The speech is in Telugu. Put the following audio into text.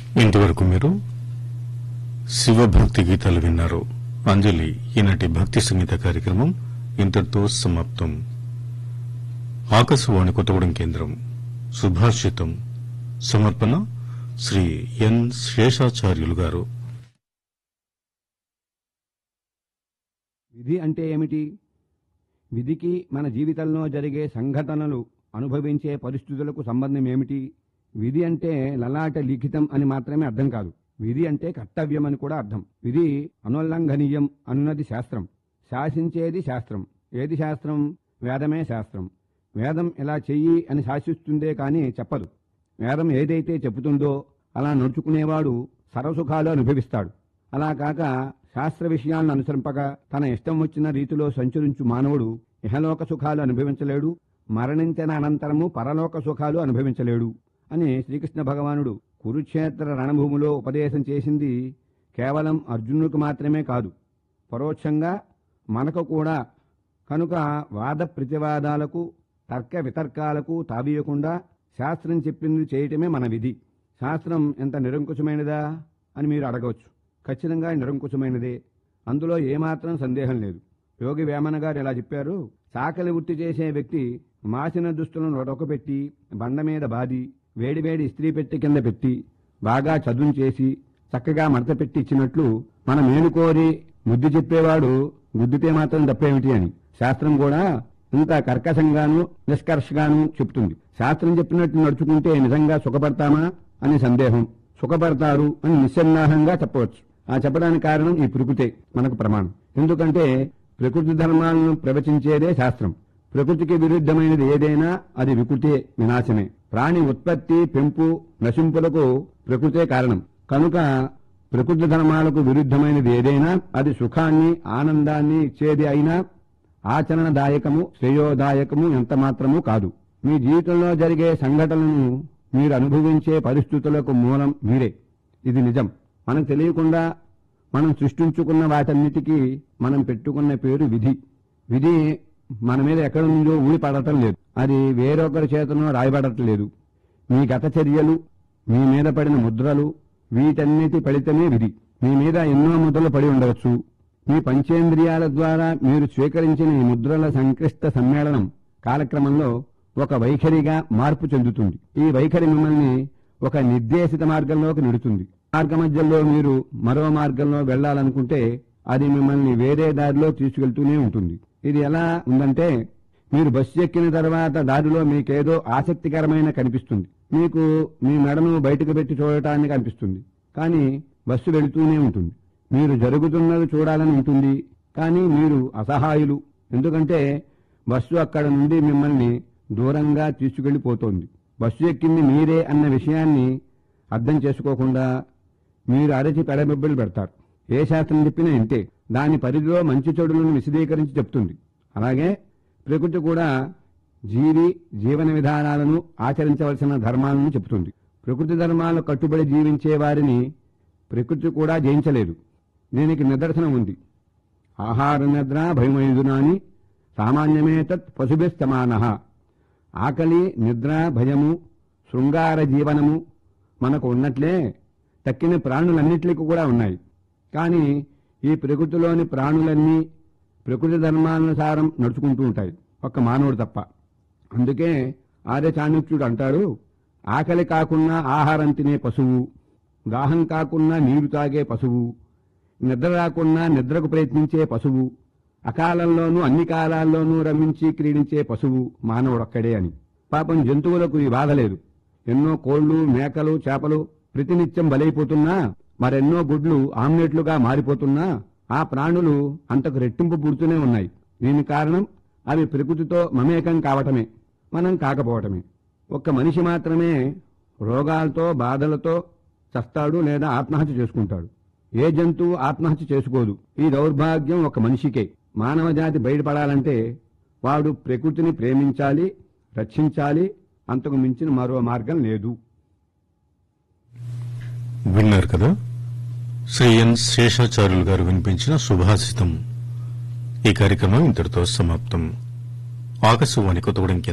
ఇంతవరకు మీరు శివభక్తి గీతాలు విన్నారు. అంజలి ఈనాటి భక్తి సంగీత కార్యక్రమం ఇంతటితో సమాప్తం. ఆకాశవాణి కొత్తగూడెం కేంద్రం. సుభాషితం సమర్పణ శ్రీ ఎన్ శేషాచార్యులు గారు. విధి అంటే ఏమిటి? విధికి మన జీవితంలో జరిగే సంఘటనలు, అనుభవించే పరిస్థితులకు సంబంధం ఏమిటి? విధి అంటే లలాట లిఖితం అని మాత్రమే అర్థం కాదు. విధి అంటే కర్తవ్యం అని కూడా అర్థం. విధి అనుల్లంఘనీయం అన్నది శాస్త్రం. శాసించేది శాస్త్రం. ఏది శాస్త్రం? వేదమే శాస్త్రం. వేదం ఇలా చెయ్యి అని శాసిస్తుందే కానీ చెప్పదు. వేదం ఏదైతే చెబుతుందో అలా నడుచుకునేవాడు సర్వసుఖాలు అనుభవిస్తాడు. అలా కాక శాస్త్ర విషయాలను అనుసరింపగా తన ఇష్టం వచ్చిన రీతిలో సంచరించు మానవుడు ఇహలోక సుఖాలు అనుభవించలేడు, మరణించిన అనంతరము పరలోక సుఖాలు అనుభవించలేడు అని శ్రీకృష్ణ భగవానుడు కురుక్షేత్ర రణభూమిలో ఉపదేశం చేసింది కేవలం అర్జునుడికి మాత్రమే కాదు, పరోక్షంగా మనకు కూడా. కనుక వాద ప్రతివాదాలకు, తర్క వితర్కాలకు తావీయకుండా శాస్త్రం చెప్పింది చేయటమే మన విధి. శాస్త్రం ఎంత నిరంకుశమైనదా అని మీరు అడగవచ్చు. ఖచ్చితంగా నిరంకుశమైనదే, అందులో ఏమాత్రం సందేహం లేదు. యోగి వేమన గారు ఇలా చెప్పారు: చాకలి వృత్తి చేసే వ్యక్తి మాసిన దుస్తులను రొడకపెట్టి బండ మీద బాది వేడివేడి ఇస్త్రీ పెట్టి కింద పెట్టి బాగా చదును చేసి చక్కగా మడత పెట్టి ఇచ్చినట్లు మన మేలు కోరి బుద్ధి చెప్పేవాడు బుద్ధితే మాత్రం తప్పేమిటి అని శాస్త్రం కూడా ఇంత కర్కశంగాను నిష్కర్షగాను చెప్తుంది. శాస్త్రం చెప్పినట్టు నడుచుకుంటే నిజంగా సుఖపడతామా అని సందేహం. సుఖపడతారు అని నిస్సందేహంగా చెప్పవచ్చు. ఆ చెప్పడానికి కారణం ఈ ప్రకృతే మనకు ప్రమాణం. ఎందుకంటే ప్రకృతి ధర్మాలను ప్రవచించేదే శాస్త్రం. ప్రకృతికి విరుద్ధమైనది ఏదైనా అది వికృతే, వినాశమే. ప్రాణి ఉత్పత్తి, పెంపు, నశింపులకు ప్రకృతే కారణం. కనుక ప్రకృతి ధర్మాలకు విరుద్ధమైనది ఏదైనా అది సుఖాన్ని, ఆనందాన్ని ఇచ్చేది అయినా ఆచరణదాయకము, శ్రేయోదాయకము ఎంత మాత్రమూ కాదు. మీ జీవితంలో జరిగే సంఘటనలను, మీరు అనుభవించే పరిస్థితులకు మూలం మీరే. ఇది నిజం. మనకు తెలియకుండా మనం సృష్టించుకున్న వాటన్నిటికీ మనం పెట్టుకున్న పేరు విధి. విధి మన మీద ఎక్కడి నుంచో ఊడిపడటం లేదు, అది వేరొకరి చేతనో రాయబడటం లేదు. మీ గత చర్యలు, మీ మీద పడిన ముద్రలు, వీటన్నిటి ఫలితమే విధి. మీ మీద ఎన్నో ముద్రలు పడి ఉండవచ్చు. మీ పంచేంద్రియాల ద్వారా మీరు స్వీకరించిన ఈ ముద్రల సంక్లిష్ట సమ్మేళనం కాలక్రమంలో ఒక వైఖరిగా మార్పు చెందుతుంది. ఈ వైఖరి మిమ్మల్ని ఒక నిర్దేశిత మార్గంలోకి నెడుతుంది. మార్గ మధ్యలో మీరు మరో మార్గంలో వెళ్లాలనుకుంటే అది మిమ్మల్ని వేరే దారిలో తీసుకెళ్తూనే ఉంటుంది. ఇది ఎలా ఉందంటే, మీరు బస్సు ఎక్కిన తర్వాత దారిలో మీకేదో ఆసక్తికరమైన కనిపిస్తుంది. మీకు మీ మెడను బయటకు పెట్టి చూడటానికి అనిపిస్తుంది, కానీ బస్సు వెళుతూనే ఉంటుంది. మీరు జరుగుతున్నది చూడాలని ఉంటుంది, కానీ మీరు అసహాయులు. ఎందుకంటే బస్సు అక్కడ నుండి మిమ్మల్ని దూరంగా తీసుకెళ్లిపోతోంది. బస్సు ఎక్కింది మీరే అన్న విషయాన్ని అర్థం చేసుకోకుండా మీరు అరచి పెడబెబ్బలు పెడతారు. ఏ శాస్త్రం చెప్పినా ఇంతే. దాని పరిధిలో మంచి చెడులను విశదీకరించి చెప్తుంది. అలాగే ప్రకృతి కూడా జీవన విధానాలను, ఆచరించవలసిన ధర్మాలను చెబుతుంది. ప్రకృతి ధర్మాలను కట్టుబడి జీవించే వారిని ప్రకృతి కూడా జయించలేదు. దీనికి నిదర్శనం ఉంది. ఆహార నిద్ర భయమైదునాని సామాన్యమే తత్ పశుభిస్తమానః. ఆకలి, నిద్ర, భయము, శృంగార జీవనము మనకు ఉన్నట్లే తక్కిన ప్రాణులన్నిటికీ కూడా ఉన్నాయి. కానీ ఈ ప్రకృతిలోని ప్రాణులన్నీ ప్రకృతి ధర్మానుసారం నడుచుకుంటూ ఉంటాయి, ఒక్క మానవుడు తప్ప. అందుకే ఆర్య చాణక్యుడు అంటాడు, ఆకలి కాకున్నా ఆహారం తినే పశువు, దాహం కాకున్నా నీరు తాగే పశువు, నిద్ర రాకున్నా నిద్రకు ప్రయత్నించే పశువు, అకాలంలోనూ అన్ని కాలాల్లోనూ రమించి క్రీడించే పశువు మానవుడొక్కడే అని. పాపం జంతువులకు ఈ బాధ లేదు. ఎన్నో కోళ్లు, మేకలు, చేపలు ప్రతినిత్యం బలైపోతున్నా, మరెన్నో గుడ్లు ఆమ్లెట్లుగా మారిపోతున్నా ఆ ప్రాణులు అంతకు రెట్టింపు పుడుతూనే ఉన్నాయి. దీనికి కారణం అవి ప్రకృతితో మమేకం కావటమే, మనం కాకపోవటమే. ఒక్క మనిషి మాత్రమే రోగాలతో, బాధలతో చస్తాడు లేదా ఆత్మహత్య చేసుకుంటాడు. ఏ జంతువు ఆత్మహత్య చేసుకోదు. ఈ దౌర్భాగ్యం ఒక మనిషికే. మానవ జాతి బయటపడాలంటే వాడు ప్రకృతిని ప్రేమించాలి, రక్షించాలి. అంతకు మించిన మరో మార్గం లేదు. విన్నారు కదా, శ్రీ ఎన్ శేషాచార్యులు గారు వినిపించిన సుభాషితం. ఈ కార్యక్రమం ఇంతటితో సమాప్తం. ఆకాశవాణి కొత్తగూడెం